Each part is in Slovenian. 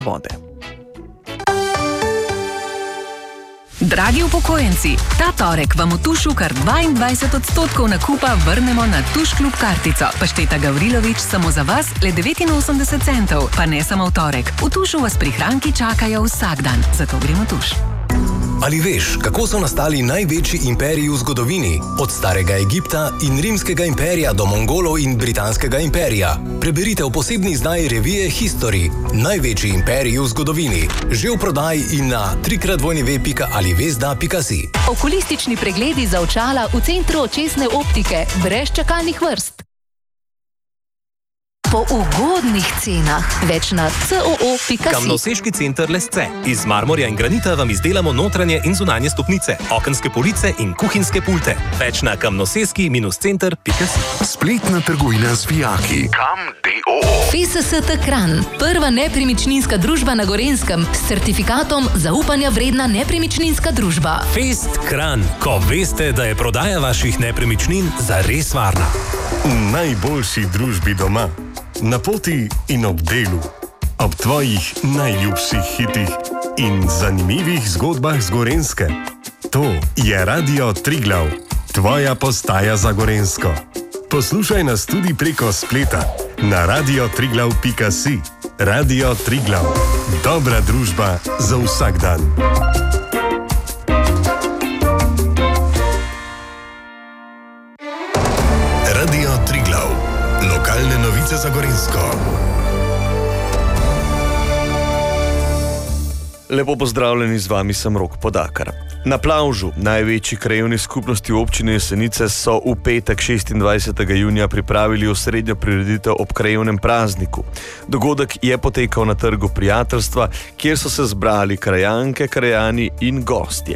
vode. Dragi upokojenci, ta torek vam v Tušu kar 22% nakupa vrnemo na Tuš klub kartico. Pašteta Gavrilović samo za vas le 89 centov. Pa ne samo v torek. V Tušu vas prihranki čakajo vsak dan. Zato gremo Tuš. Ali veš, kako so nastali največji imperiji v zgodovini? Od starega Egipta in rimskega imperija do Mongolov in britanskega imperija. Preberite v posebni izdaji revije History. Največji imperiji v zgodovini. Že v prodaji in na www.alivezda.si. Okulistični pregledi za očala v centru očesne optike. Brez čakalnih vrst. Po ugodnih cenah. Več na coo.si. Kamnoseški center Lesce. Iz marmorja in granita vam izdelamo notranje in zunanje stopnice, okenske police in kuhinjske pulte. Več na kamnoseški-center.si. Spletna trgovina z vijaki. Kam.do. FSST Kranj. Prva nepremičninska družba na Gorenjskem s certifikatom zaupanja vredna nepremičninska družba. Fest Kranj. Ko veste, da je prodaja vaših nepremičnin zares varna. V najboljši družbi doma. Na poti in ob delu, ob tvojih najljubših hitih in zanimivih zgodbah z Gorenjske. To je Radio Triglav, tvoja postaja za Gorenjsko. Poslušaj nas tudi preko spleta na radiotriglav.si. Radio Triglav, dobra družba za vsak dan. Radio Triglav. Lokalne novice za Gorenjsko. Lepo pozdravljeni, z vami sem Rok Podakar. Na Plavžu, največji krajevni skupnosti občine Jesenice, so v petek 26. junija pripravili osrednjo prireditev ob krajevnem prazniku. Dogodek je potekal na Trgu prijateljstva, kjer so se zbrali krajanke, krajani in gostje.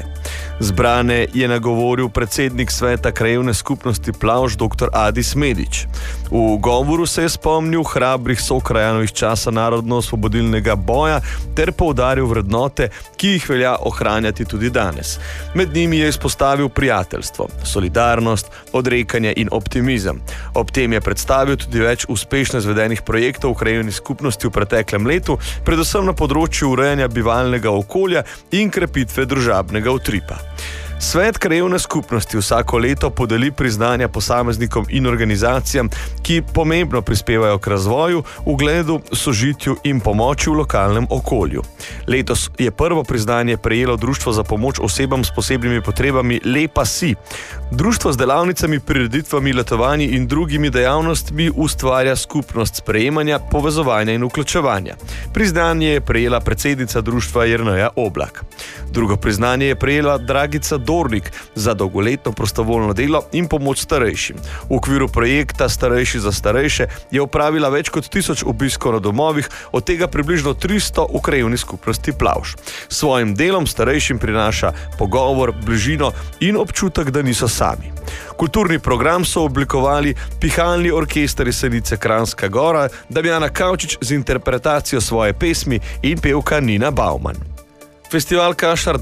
Zbrane je nagovoril predsednik sveta krajevne skupnosti Plavž dr. Adis Medić. V govoru se je spomnil hrabrih sokrajanov iz časa narodno-osvobodilnega boja ter poudaril vrednote, ki jih velja ohranjati tudi danes. Med njimi je izpostavil prijateljstvo, solidarnost, odrekanje in optimizem. Ob tem je predstavil tudi več uspešno izvedenih projektov v krajevni skupnosti v preteklem letu, predvsem na področju urejanja bivalnega okolja in krepitve družabnega utripa. Svet krajevne skupnosti vsako leto podeli priznanja posameznikom in organizacijam, ki pomembno prispevajo k razvoju, ugledu, sožitju in pomoči v lokalnem okolju. Letos je prvo priznanje prejelo Društvo za pomoč osebam s posebnimi potrebami Lepa si. Društvo z delavnicami, prireditvami, letovanji in drugimi dejavnostmi ustvarja skupnost sprejemanja, povezovanja in vključevanja. Priznanje je prejela predsednica društva Jerneja Oblak. Drugo priznanje je prejela Dragica Dornik za dolgoletno prostovoljno delo in pomoč starejšim. V okviru projekta Starejši za starejše je opravila več kot 1000 obiskov na domovih, od tega približno 300 v krajevni skupnosti Plavž. S svojim delom starejšim prinaša pogovor, bližino in občutek, da niso sami. Kulturni program so oblikovali Pihalni orkester Jesenice Kranjska Gora, Damjana Kavčič z interpretacijo svoje pesmi in pevka Nina Bauman. Festival Kašar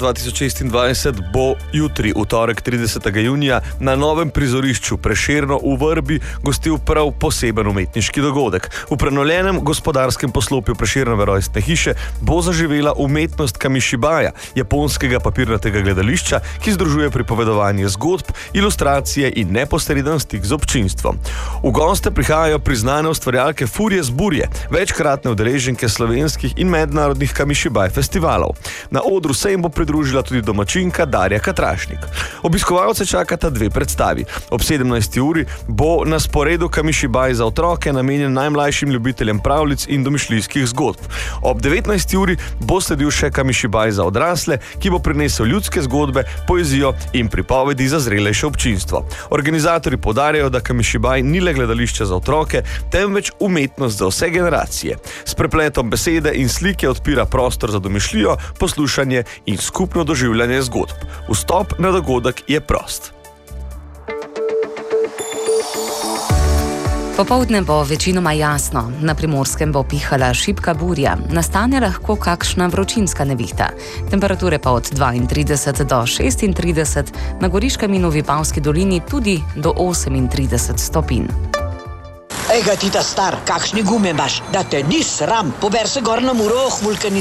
2026 bo jutri, v torek 30. junija, na novem prizorišču Prešerno v Vrbi gostil prav poseben umetniški dogodek. V prenovljenem gospodarskem poslopju Prešernove rojstne hiše bo zaživela umetnost kamishibaja, japonskega papirnatega gledališča, ki združuje pripovedovanje zgodb, ilustracije in neposreden stik z občinstvom. V goste prihajajo priznane ustvarjalke Furje z burje, večkratne udeleženke slovenskih in mednarodnih kamishibaj festivalov. Na odru se jim bo pridružila tudi domačinka Darja Katrašnik. Obiskovalce čakata dve predstavi. Ob 17. uri bo na sporedu kamishibaj za otroke, namenjen najmlajšim ljubiteljem pravljic in domišljijskih zgodb. Ob 19. uri bo sledil še kamishibaj za odrasle, ki bo prinesel ljudske zgodbe, poezijo in pripovedi za zrelejše občinstvo. Organizatorji poudarjajo, da kamishibaj ni le gledališče za otroke, temveč umetnost za vse generacije. S prepletom besede in slike odpira prostor za domišljijo, poslušanje in skupno doživljanje zgodb. Vstop na dogodek je prost. Popoldne bo večinoma jasno, na Primorskem bo pihala šibka burja, nastane lahko kakšna vročinska nevihta. Temperature pa od 32 do 36, na Goriškem in v Vipavski dolini tudi do 38 stopinj. Ega ti ta star, kakšni gume imaš, da te ni sram. Pober se gor na muro, vulkanizacijo.